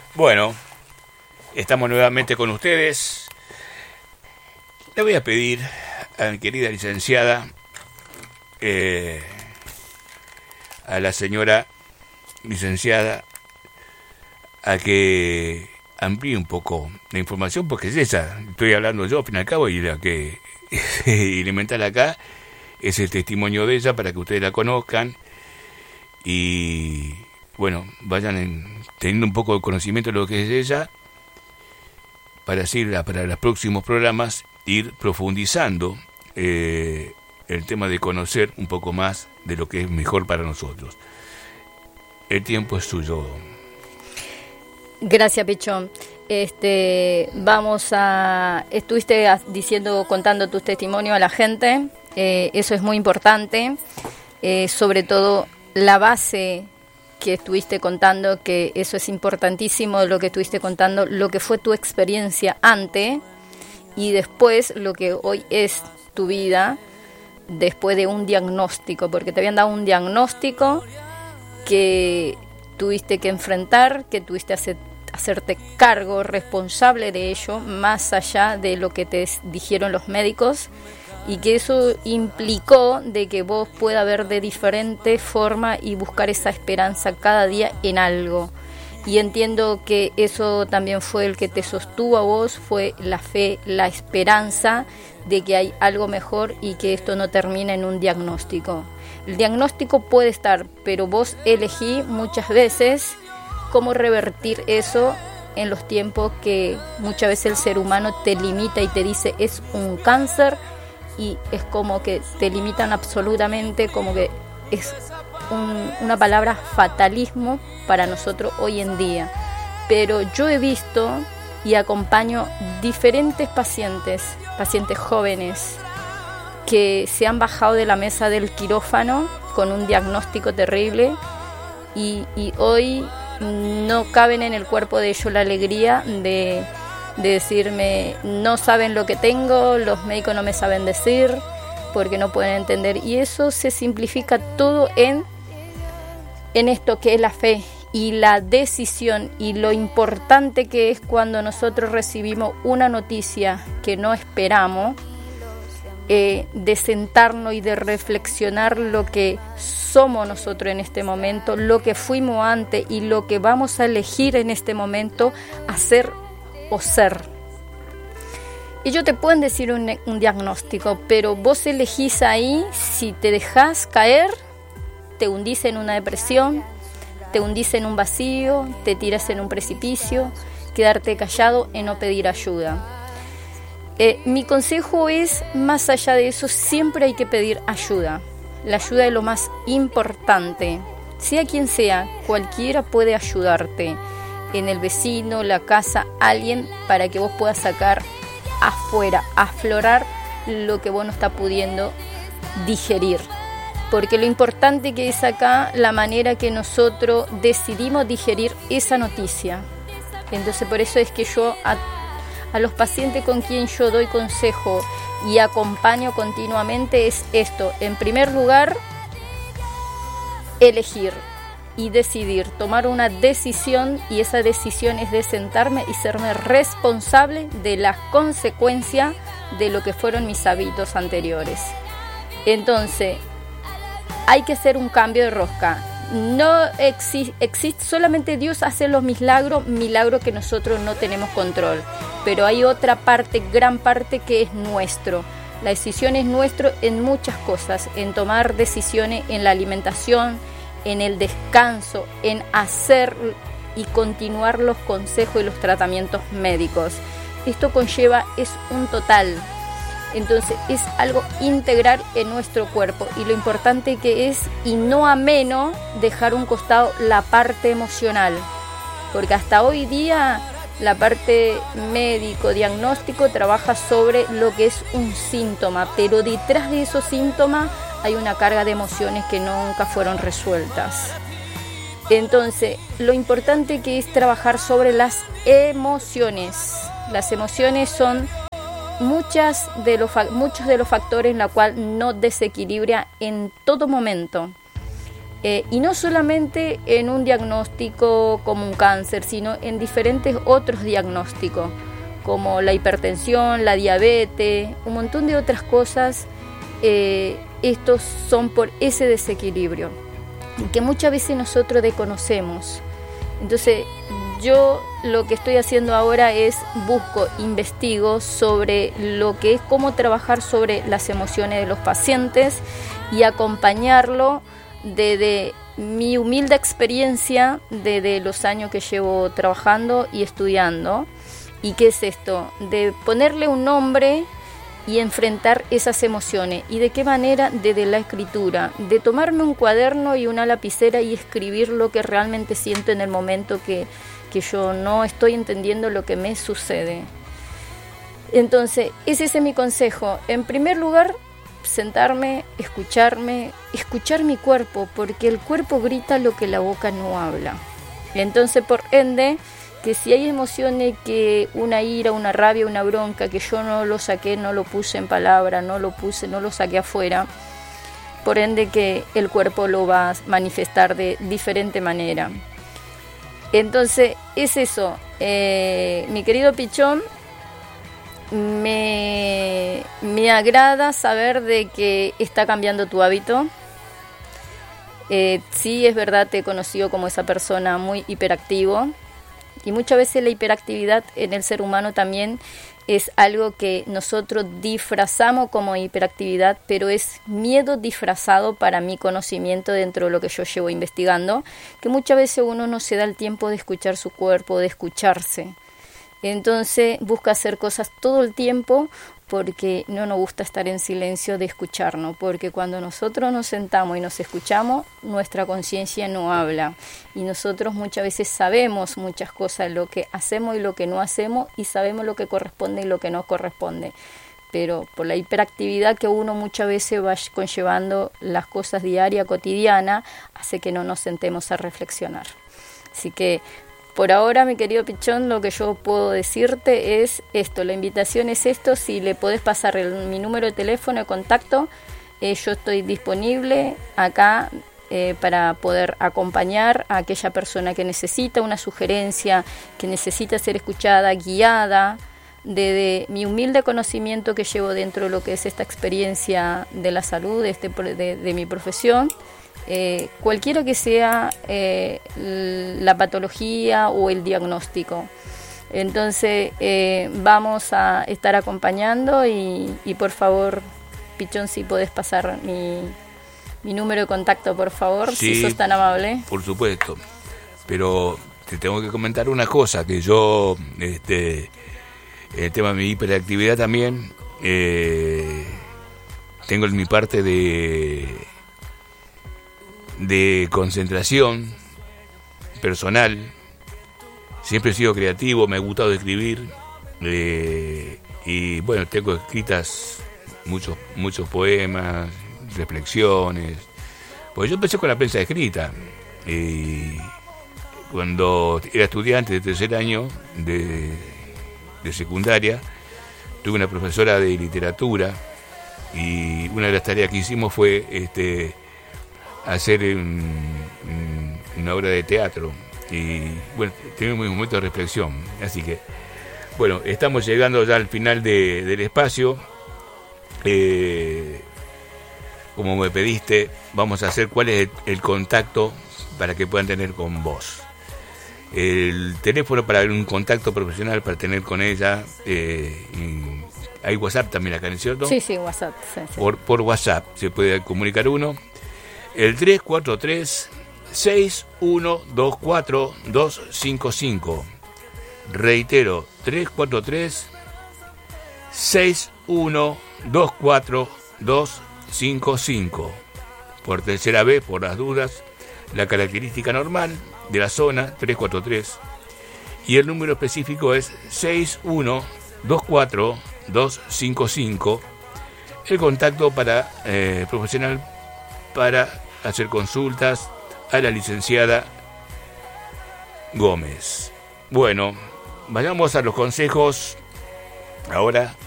Bueno, estamos nuevamente con ustedes. Le voy a pedir a mi querida licenciada, a la señora licenciada, a que amplíe un poco la información, porque es esa, estoy hablando yo al fin y al cabo, y la que elemental acá es el testimonio de ella para que ustedes la conozcan y bueno, vayan teniendo un poco de conocimiento de lo que es ella, para así para los próximos programas ir profundizando el tema de conocer un poco más de lo que es mejor para nosotros. El tiempo es suyo. Gracias, Pichón. Estuviste contando tus testimonios a la gente, eso es muy importante, sobre todo la base que estuviste contando, que eso es importantísimo, lo que estuviste contando, lo que fue tu experiencia antes y después lo que hoy es tu vida después de un diagnóstico, porque te habían dado un diagnóstico que tuviste que enfrentar, que tuviste que hacerte cargo, responsable de ello, más allá de lo que te dijeron los médicos, y que eso implicó de que vos puedas ver de diferente forma y buscar esa esperanza cada día en algo. Y entiendo que eso también fue el que te sostuvo a vos, fue la fe, la esperanza de que hay algo mejor y que esto no termina en un diagnóstico. El diagnóstico puede estar, pero vos elegí muchas veces cómo revertir eso en los tiempos que muchas veces el ser humano te limita y te dice es un cáncer, y es como que te limitan absolutamente, como que es una palabra fatalismo para nosotros hoy en día. Pero yo he visto y acompaño diferentes pacientes jóvenes que se han bajado de la mesa del quirófano con un diagnóstico terrible y hoy no caben en el cuerpo de ellos la alegría de decirme, no saben lo que tengo, los médicos no me saben decir, porque no pueden entender. Y eso se simplifica todo en esto que es la fe y la decisión, y lo importante que es cuando nosotros recibimos una noticia que no esperamos, de sentarnos y de reflexionar lo que somos nosotros en este momento, lo que fuimos antes y lo que vamos a elegir en este momento, hacer o ser. Ellos te pueden decir un diagnóstico, pero vos elegís ahí si te dejás caer, te hundís en una depresión, te hundís en un vacío, te tiras en un precipicio, quedarte callado y no pedir ayuda. Mi consejo es, más allá de eso, siempre hay que pedir ayuda. La ayuda es lo más importante. Sea quien sea, cualquiera puede ayudarte. En el vecino, la casa, alguien, para que vos puedas sacar afuera, aflorar lo que vos no estás pudiendo digerir. Porque lo importante que es acá la manera que nosotros decidimos digerir esa noticia. Entonces por eso es que yo a los pacientes con quien yo doy consejo y acompaño continuamente es esto. En primer lugar, elegir y decidir, tomar una decisión, y esa decisión es de sentarme y serme responsable de las consecuencias de lo que fueron mis hábitos anteriores. Entonces, hay que hacer un cambio de rosca. No existe, solamente Dios hace los milagros que nosotros no tenemos control, pero hay otra parte, gran parte, que es nuestro. La decisión es nuestro en muchas cosas, en tomar decisiones en la alimentación, en el descanso, en hacer y continuar los consejos y los tratamientos médicos. Esto conlleva, es un total. Entonces es algo integral en nuestro cuerpo, y lo importante que es, y no ameno, dejar un costado la parte emocional, porque hasta hoy día la parte médico-diagnóstico trabaja sobre lo que es un síntoma, pero detrás de esos síntomas hay una carga de emociones que nunca fueron resueltas. Entonces, lo importante que es trabajar sobre las emociones. Las emociones son muchos de los factores en la cual nos desequilibra en todo momento. Y no solamente en un diagnóstico como un cáncer, sino en diferentes otros diagnósticos, como la hipertensión, la diabetes, un montón de otras cosas. Estos son por ese desequilibrio que muchas veces nosotros desconocemos. Entonces yo lo que estoy haciendo ahora es investigo sobre lo que es cómo trabajar sobre las emociones de los pacientes y acompañarlo desde mi humilde experiencia, desde los años que llevo trabajando y estudiando. ¿Y qué es esto? De ponerle un nombre y enfrentar esas emociones. ¿Y de qué manera? Desde la escritura, de tomarme un cuaderno y una lapicera y escribir lo que realmente siento en el momento que yo no estoy entendiendo lo que me sucede. Entonces, ese es mi consejo. En primer lugar, sentarme, escuchar mi cuerpo, porque el cuerpo grita lo que la boca no habla. Entonces, por ende, que si hay emociones, que una ira, una rabia, una bronca, que yo no lo saqué, no lo puse en palabra, no lo saqué afuera, por ende que el cuerpo lo va a manifestar de diferente manera. Entonces, es eso. Mi querido Pichón, me agrada saber de que está cambiando tu hábito. Sí, es verdad, te he conocido como esa persona muy hiperactivo. Y muchas veces la hiperactividad en el ser humano también es algo que nosotros disfrazamos como hiperactividad, pero es miedo disfrazado para mi conocimiento dentro de lo que yo llevo investigando, que muchas veces uno no se da el tiempo de escuchar su cuerpo, de escucharse. Entonces busca hacer cosas todo el tiempo porque no nos gusta estar en silencio de escucharnos, porque cuando nosotros nos sentamos y nos escuchamos, nuestra conciencia no habla, y nosotros muchas veces sabemos muchas cosas, lo que hacemos y lo que no hacemos, y sabemos lo que corresponde y lo que no corresponde, pero por la hiperactividad que uno muchas veces va conllevando las cosas diarias, cotidianas, hace que no nos sentemos a reflexionar. Así que por ahora, mi querido Pichón, lo que yo puedo decirte es esto, la invitación es esto, si le podés pasar mi número de teléfono de contacto, yo estoy disponible acá para poder acompañar a aquella persona que necesita una sugerencia, que necesita ser escuchada, guiada, desde mi humilde conocimiento que llevo dentro de lo que es esta experiencia de la salud, de mi profesión. Cualquiera que sea la patología o el diagnóstico. Entonces vamos a estar acompañando y por favor, Pichón, si podés pasar mi número de contacto, por favor, sí, si sos tan amable. Por supuesto, pero te tengo que comentar una cosa, que yo, el tema de mi hiperactividad también, tengo en mi parte de concentración personal. Siempre he sido creativo, me ha gustado escribir, y bueno, tengo escritas muchos poemas, reflexiones, pues yo empecé con la prensa escrita, y cuando era estudiante de tercer año de secundaria, tuve una profesora de literatura, y una de las tareas que hicimos fue hacer una obra de teatro, y bueno, tuvimos un momento de reflexión. Así que bueno, estamos llegando ya al final del espacio. Como me pediste, vamos a hacer cuál es el contacto para que puedan tener con vos. El teléfono para un contacto profesional, para tener con ella, hay WhatsApp también acá, ¿no es cierto? Sí, WhatsApp. Sí. Por WhatsApp se puede comunicar uno. El 343-6124-255. Reitero, 343-6124-255. Por tercera vez, por las dudas, la característica normal de la zona, 343. Y el número específico es 6124-255. El contacto para profesional para hacer consultas a la licenciada Gómez. Bueno, vayamos a los consejos ahora